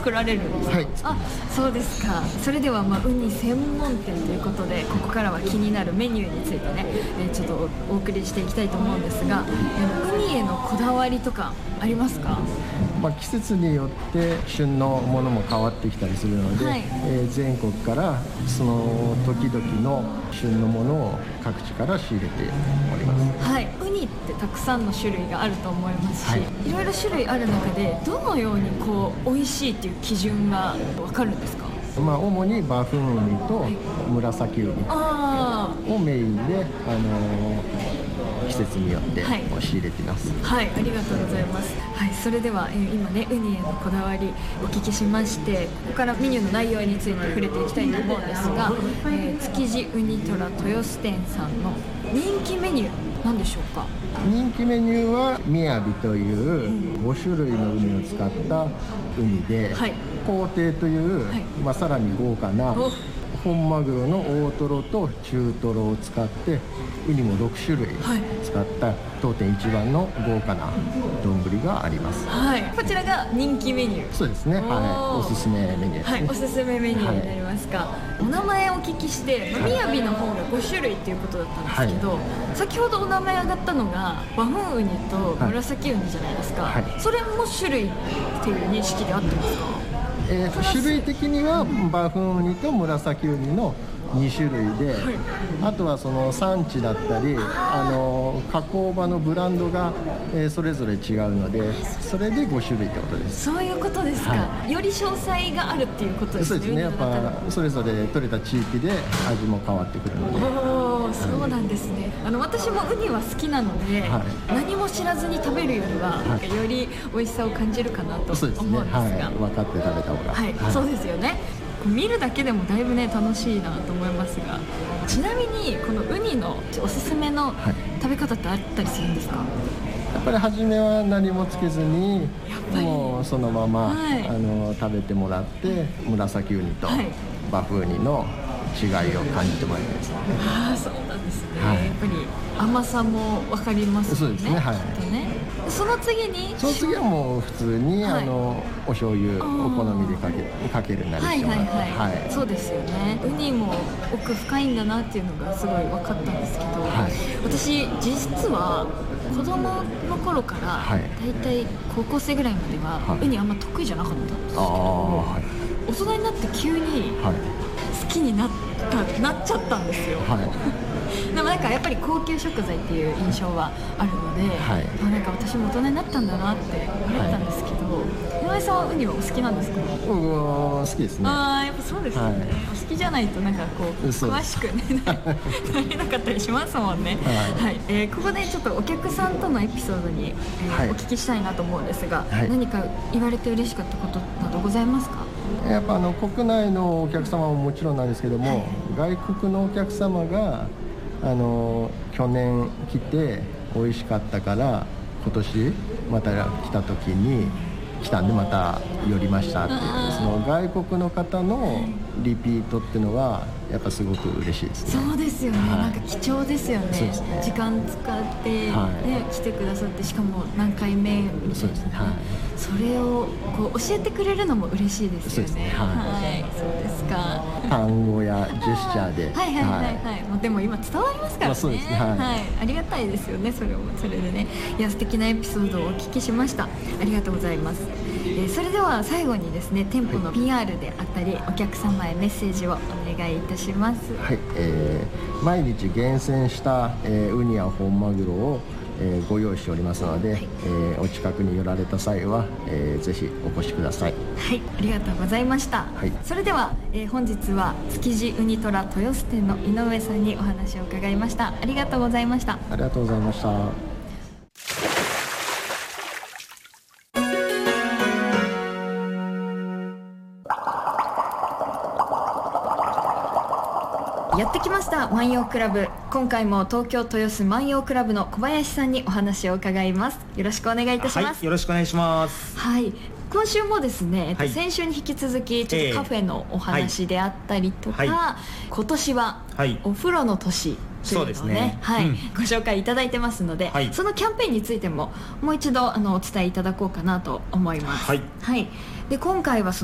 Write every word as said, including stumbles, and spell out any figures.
作られるんですか？ はい。 あ、そうですか。それでは、まあ、ウニ専門店ということで、ここからは気になるメニューについてね、えーちょっとお送りしていきたいと思うんですが、えーウニへのこだわりとかありますか？ まあ、季節によって旬のものも変わってきたりするので、 はいえー全国からその時々の旬のものを各地から仕入れております。 はい、ウニってたくさんの種類があると思いますし、 はいいろいろ種類ある中でどのようにこう美味しいっていう基準が分かるんですか？ まあ、主にバフンウニと紫ウニあをメインで、あのー季節によってはい仕入れています。 あ、はい、ありがとうございます。はい、それでは、えー今ねウニへのこだわりお聞きしまして、ここからメニューの内容について触れていきたいと思うんですが、えー築地ウニトラ豊洲店さんの人気メニュー何でしょうか？ 人気メニューはみやびというご種類のウニを使ったウニで、 はい皇帝という、 はいまあ、さらに豪華なお本マグロの大トロと中トロを使ってウニもろく種類はい使った当店一番の豪華な丼があります。 はい、こちらが人気メニュー。 そうですね、 おーはい、おすすめメニューですね。 はい、おすすめメニューになりますか。お名前をお聞きして、みやびの方がご種類っていうことだったんですけど、先ほどお名前上がったのがバフンウニと紫ウニじゃないですか、 はいそれも種類っていう認識で合ってますか？ えーと種類的にはバフンウニと紫ウニのに種類で、あとはその産地だったりあの加工場のブランドが、えーそれぞれ違うので、それでご種類ってことです。 そういうことですか、 はより詳細があるっていうことですね。 そうですね、やっウニの中でぱそれぞれ取れた地域で味も変わってくるので。 おー、そうなんですね。あの私もウニは好きなので、 はい何も知らずに食べるよりは、なんかより美味しさを感じるかなと思そううんですが、 ですね、はい、分かって食べた方が、 はい、そうですよね。見るだけでもだいぶね楽しいなと思いますが、ちなみにこのウニのおすすめのはい食べ方ってあったりするんですか？ やっぱり初めは何もつけずにやっぱりもうそのまま、 はいあの食べてもらって紫ウニとはいバフウニの違いを感じてもらいたいですね。 ああ、そうなんですね、 はいやっぱり甘さも分かりますよね。 そうですね、はいきっとね。その次にその次はもう普通に、 はいあのお醤油お好みでかけかけるなりはいしてもはいらって、 はい、 はいそうですよね。ウニも奥深いんだなっていうのがすごい分かったんですけど、 はい私実は子供の頃からはいだいたい高校生ぐらいまでは、 はいウニあんま得意じゃなかったんですけど、 ああ、はい大人になって急にはい好きになったなっちゃったんですよ。 はいでもなんかやっぱり高級食材っていう印象はあるので、 はいあ、なんか私も大人になったんだなって思ったんですけど、井上さんはウニはお好きなんですか？ 僕も好きですね。 ああ、やっぱそうですよね、 はいお好きじゃないとなんかこうそうです詳しくねななれなかったりしますもんね。 はいはい、えーここでちょっとお客さんとのエピソードに、えーはいお聞きしたいなと思うんですが、 はい何か言われて嬉しかったことなどございますか？ やっぱあの国内のお客様ももちろんなんですけども、外国のお客様があの去年来て美味しかったから今年また来た時に来たんでまた寄りましたっていう、その外国の方のリピートっていうのはやっぱすごく嬉しいですね。 そうですよね、 はいなんか貴重ですよね。 そうですね時間使って、ねはい来てくださって、しかも何回目みたいな、 そうですね、はいそれをこう教えてくれるのも嬉しいですよね。 そうですねはいはい、そうですか。 単語やジェスチャーで、 はいはいはいはい、もうでも今伝わりますからね。 まあそうですねはいありがたいですよね、それもそれでね。いや、素敵なエピソードをお聞きしました。ありがとうございます。えーそれでは最後にですね、店舗の ピーアール であったり、お客様へメッセージをお願いいたします。 はい、えー毎日厳選した、えーウニや本マグロを、えーご用意しておりますので、えーお近くに寄られた際は、えーぜひお越しください。 はい、ありがとうございました。 はいそれでは、えー本日は築地ウニトラ豊洲店の井上さんにお話を伺いました。ありがとうございました。 ありがとうございました。 やってきました万葉クラブ。今回も東京豊洲万葉クラブの小林さんにお話を伺います。よろしくお願いいたします。 はい、よろしくお願いします。 はい、今週もですね、えっとはい先週に引き続きちょっとカフェのお話であったりとか、 はいは今年ははいお風呂の年というのをね、 そうですねはいうんご紹介いただいてますので、 はいそのキャンペーンについてももう一度あのお伝えいただこうかなと思います。 はいで今回はその